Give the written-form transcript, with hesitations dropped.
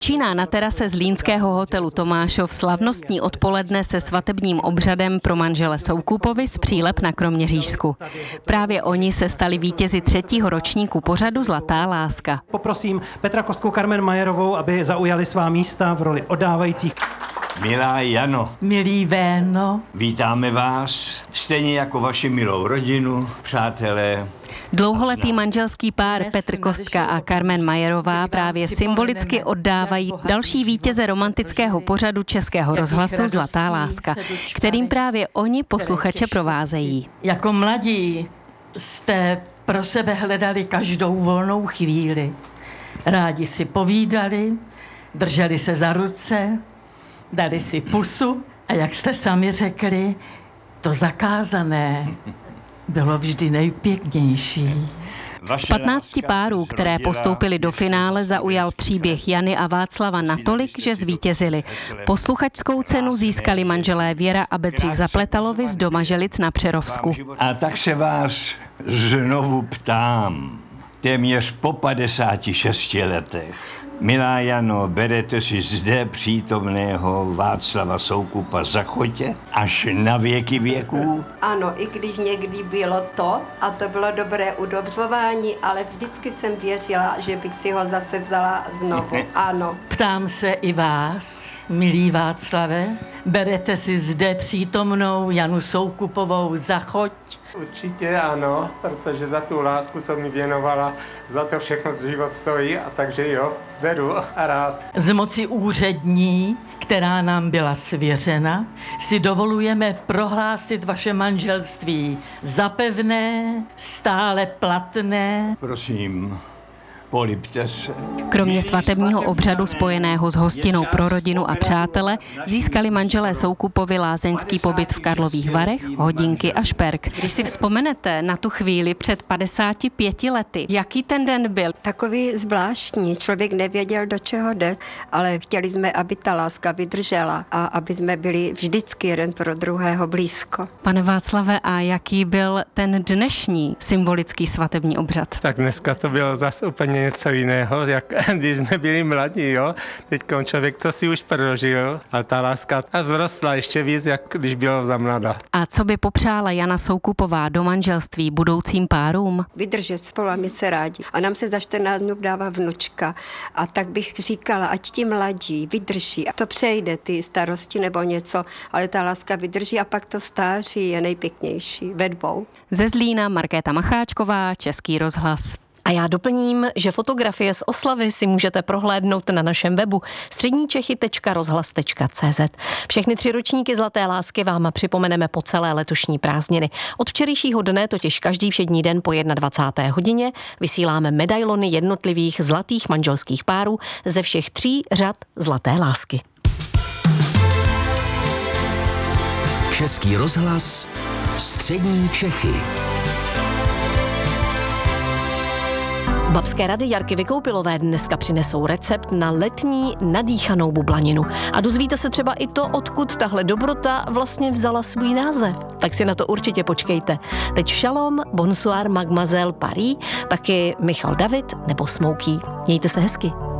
Začíná na terase zlínského hotelu Tomášov slavnostní odpoledne se svatebním obřadem pro manžele Soukupovi z Přílep na Kroměřížsku. Právě oni se stali vítězi 3. ročníku pořadu Zlatá láska. Poprosím Petra Kostku, Carmen Majerovou, aby zaujali svá místa v roli oddávajících. Milá Jano. Milý Véno. Vítáme vás, stejně jako vaši milou rodinu, přátelé. Dlouholetý manželský pár Petr Kostka a Carmen Majerová právě symbolicky oddávají další vítěze romantického pořadu Českého rozhlasu Zlatá láska, kterým právě oni posluchače provázejí. Jako mladí jste pro sebe hledali každou volnou chvíli. Rádi si povídali, drželi se za ruce, dali si pusu a jak jste sami řekli, to zakázané bylo vždy nejpěknější. Z 15 párů, které postoupili do finále, zaujal příběh Jany a Václava natolik, že zvítězili. Posluchačskou cenu získali manželé Věra a Bedřich Zapletalovi z Domaželic na Přerovsku. A tak se vás znovu ptám, téměř po 56 letech. Milá Jano, berete si zde přítomného Václava Soukupa za chotě až na věky věků? Ano, i když někdy bylo to, a to bylo dobré udobřování, ale vždycky jsem věřila, že bych si ho zase vzala znovu. Ano. Ptám se i vás, milý Václave, berete si zde přítomnou Janu Soukupovou za choť? Určitě ano, protože za tu lásku jsem mi věnovala, za to všechno život stojí, a takže jo, beru a rád. Z moci úřední, která nám byla svěřena, si dovolujeme prohlásit vaše manželství za pevné, stále platné. Prosím, polibte se. Kromě svatebního obřadu spojeného s hostinou pro rodinu a přátele získali manželé Soukupovi lázeňský pobyt v Karlových Varech, hodinky a šperk. Když si vzpomenete na tu chvíli před 55 lety, jaký ten den byl? Takový zvláštní, člověk nevěděl, do čeho jde, ale chtěli jsme, aby ta láska vydržela a aby jsme byli vždycky jeden pro druhého blízko. Pane Václave, a jaký byl ten dnešní symbolický svatební obřad? Tak dneska to bylo zase úplně něco jiného, jak když nebyli mladí, jo. Teď člověk to si už prožil a ta láska vzrostla ještě víc, jak když bylo za mladá. A co by popřála Jana Soukupová do manželství budoucím párům? Vydržet spolu a my se rádi. A nám se za 14 dnů dává vnučka. A tak bych říkala, ať ti mladí vydrží. A to přejde, ty starosti nebo něco, ale ta láska vydrží a pak to stáří je nejpěknější ve dvou. Ze Zlína Markéta Macháčková, Český rozhlas. A já doplním, že fotografie z oslavy si můžete prohlédnout na našem webu středníčechy.rozhlas.cz. Všechny 3 ročníky Zlaté lásky vám připomeneme po celé letošní prázdniny. Od včerejšího dne, totiž každý všední den po 21. hodině, vysíláme medailony jednotlivých zlatých manželských párů ze všech 3 řad Zlaté lásky. Český rozhlas, Střední Čechy. Babské rady Jarky Vykoupilové dneska přinesou recept na letní nadýchanou bublaninu. A dozvíte se třeba i to, odkud tahle dobrota vlastně vzala svůj název. Tak si na to určitě počkejte. Teď Shalom, Bonsoir, Mademoiselle Paris, taky Michal David nebo Smokey. Mějte se hezky.